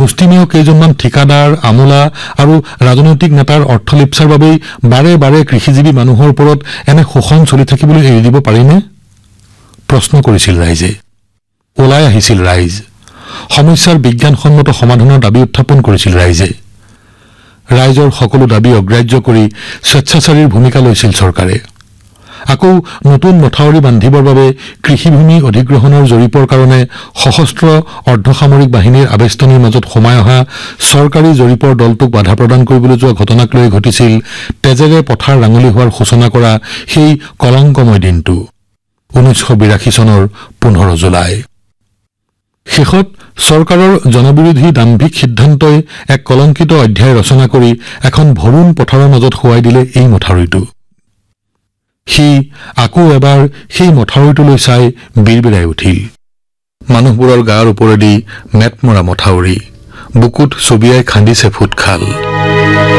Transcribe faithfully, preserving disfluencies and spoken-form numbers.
মুষ্টিমেয় কেইজনমান ঠিকাদাৰ আমোলা আৰু ৰাজনৈতিক নেতাৰ অৰ্থলিপ্সাৰ বাবেই বাৰে বাৰে কৃষিজীৱী মানুহৰ ওপৰত এনে শোষণ চলি থাকিবলৈ এৰি দিব পাৰিনে প্ৰশ্ন কৰিছিল ৰাইজে ওলাই আহিছিল ৰাইজ সমস্যাৰ বিজ্ঞানসন্মত সমাধানৰ দাবী উত্থাপন কৰিছিল ৰাইজে ৰাইজৰ সকলো দাবী অগ্ৰাহ্য কৰি স্বেচ্ছাচাৰীৰ ভূমিকা লৈছিল চৰকাৰে আকৌ নতুন মথাউৰি বান্ধিবৰ বাবে কৃষিভূমি অধিগ্ৰহণৰ জৰীপৰ কাৰণে সশস্ত্ৰ অৰ্ধসামৰিক বাহিনীৰ আবেষ্টনীৰ মাজত সোমাই অহা চৰকাৰী জৰীপৰ দলটোক বাধা প্ৰদান কৰিবলৈ যোৱা ঘটনাক লৈ ঘটিছিল তেজেৰে পথাৰ ৰাঙলী হোৱাৰ সূচনা কৰা সেই কলংকময় দিনটো ঊনৈছশ বিৰাশী চনৰ পোন্ধৰ জুলাই শেষত চৰকাৰৰ জনবিৰোধী দাম্ভিক সিদ্ধান্তই এক কলংকিত অধ্যায় ৰচনা কৰি এখন ভৰুণ পথাৰৰ মাজত শুৱাই দিলে এই মথাউৰিটো সি আকৌ এবাৰ সেই মথাউৰিটোলৈ চাই বিৰবিৰাই উঠিল মানুহবোৰৰ গাৰ ওপৰেদি মেটমৰা মথাউৰি বুকুত ছবিয়াই খান্দিছে ফুটখাল